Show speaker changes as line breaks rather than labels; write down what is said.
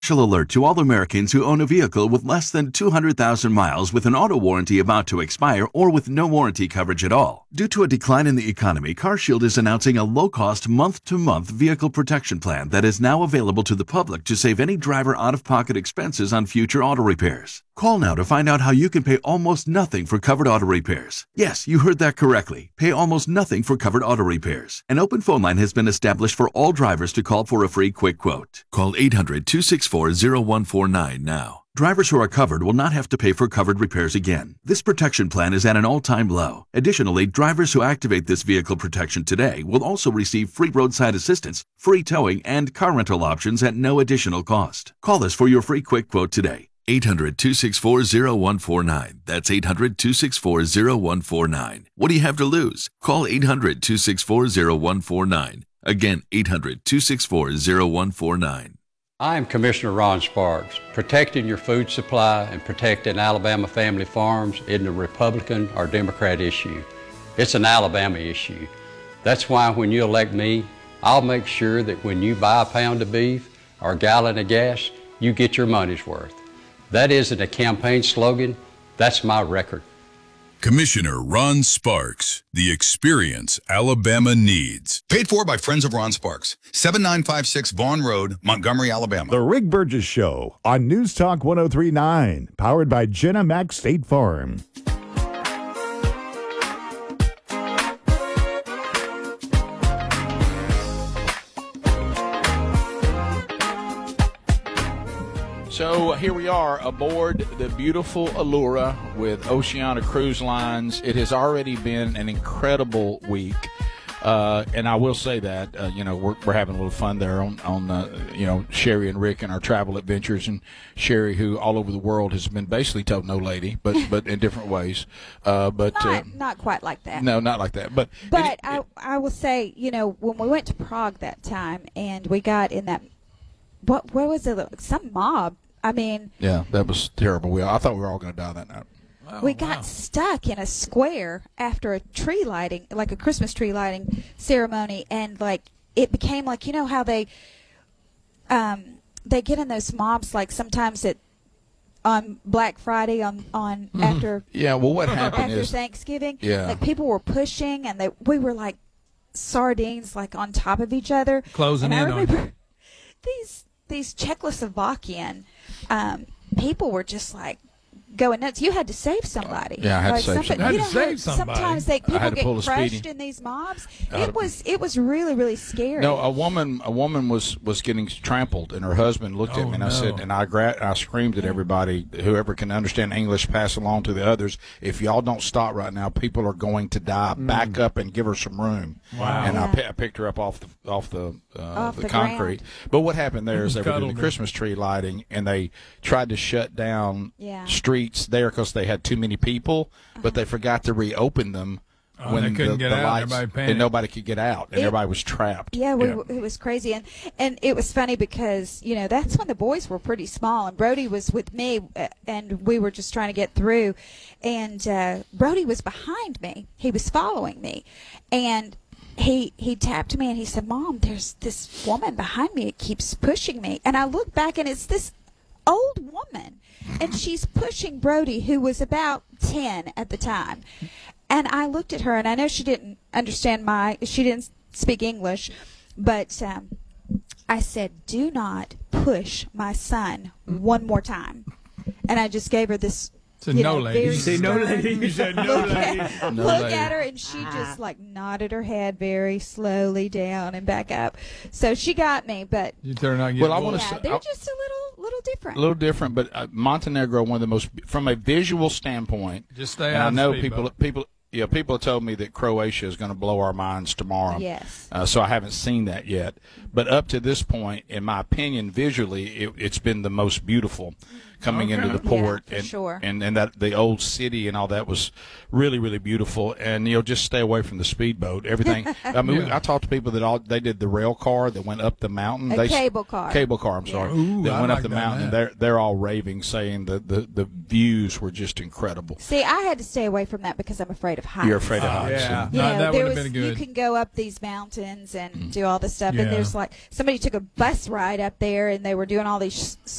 Special alert to all Americans who own a vehicle with less than 200,000 miles with an auto warranty about to expire or with no warranty coverage at all. Due to a decline in the economy, CarShield is announcing a low-cost month-to-month vehicle protection plan that is now available to the public to save any driver out-of-pocket expenses on future auto repairs. Call now to find out how you can pay almost nothing for covered auto repairs. Yes, you heard that correctly. Pay almost nothing for covered auto repairs. An open phone line has been established for all drivers to call for a free quick quote. Call 800-264-0149 now. Drivers who are covered will not have to pay for covered repairs again. This protection plan is at an all-time low. Additionally, drivers who activate this vehicle protection today will also receive free roadside assistance, free towing, and car rental options at no additional cost. Call us for your free quick quote today. 800-264-0149. That's 800-264-0149. What do you have to lose? Call 800-264-0149. Again, 800-264-0149.
I'm Commissioner Ron Sparks. Protecting your food supply and protecting Alabama family farms isn't a Republican or Democrat issue. It's an Alabama issue. That's why when you elect me, I'll make sure that when you buy a pound of beef or a gallon of gas, you get your money's worth. That isn't a campaign slogan, that's my record.
Commissioner Ron Sparks, the experience Alabama needs.
Paid for by Friends of Ron Sparks, 7956 Vaughn Road, Montgomery, Alabama.
The Rick Burgess Show on News Talk 103.9, powered by Jenna Mac State Farm.
So here we are aboard the beautiful Allura with Oceania Cruise Lines. It has already been an incredible week. And I will say that, we're having a little fun there on Sherry and Rick and our travel adventures. And Sherry, who all over the world has been basically told no lady, but in different ways.
Not quite like that.
No, not like that. But
I will say, when we went to Prague that time and we got in that, what was it? Some mob. I mean,
yeah, that was terrible. I thought we were all going to die that night.
We got stuck in a square after a tree lighting, like a Christmas tree lighting ceremony, and it became like, how they get in those mobs, like sometimes on Black Friday on after
what happened
after
is
Thanksgiving,
like
people were pushing and we were like sardines, like on top of each other,
closing in on you.
These Czechoslovakian people were just like going nuts. You had to save somebody.
Yeah, I had to save somebody.
Sometimes people get crushed in these mobs. It was really, really scary.
No, a woman was getting trampled, and her husband looked at me, and I said, and I screamed at everybody, whoever can understand English, pass along to the others. If y'all don't stop right now, people are going to die. Back up and give her some room.
Wow.
And I picked her up off the concrete.
Ground.
But what happened there is they were doing the Christmas tree lighting, and they tried to shut down streets there because they had too many people, but they forgot to reopen them when
they couldn't get out.
Lights,
everybody panicked.
and nobody could get out, and everybody was trapped.
Yeah, it was crazy, and it was funny because that's when the boys were pretty small, and Brody was with me, and we were just trying to get through, and Brody was behind me. He was following me, and he tapped me and he said, "Mom, there's this woman behind me. It keeps pushing me." And I look back and it's this old woman, and she's pushing Brody, who was about 10 at the time. And I looked at her, and I know she didn't she didn't speak English, but I said, "Do not push my son one more time." And I just gave her this.
It's no lady.
You
say no lady. You said no lady.
Look at her, and she just nodded her head very slowly down and back up. So she got me, but
you turn on.
Well, I want to say
they're just a little different.
A little different, but Montenegro, one of the most, from a visual standpoint.
Just stay
out.
I know
people have told me that Croatia is going to blow our minds tomorrow.
Yes.
So I haven't seen that yet. But up to this point, in my opinion, visually, it's been the most beautiful. coming into the
Yeah,
port,
for
and
sure.
and that the old city and all that was really, really beautiful. And just stay away from the speedboat. Everything. I mean, I talked to people that they did the rail car that went up the mountain.
Cable car.
Cable car. I'm sorry.
Ooh,
that
I
went up
like
the
that,
mountain.
man.
And they're all raving, saying that the views were just incredible.
See, I had to stay away from that because I'm afraid of heights.
You're afraid of heights.
yeah.
and-
You know,
that
there
would have
was,
been good.
you can go up these mountains and do all this stuff,
Yeah.
and there's like somebody took a bus ride up there, and they were doing all these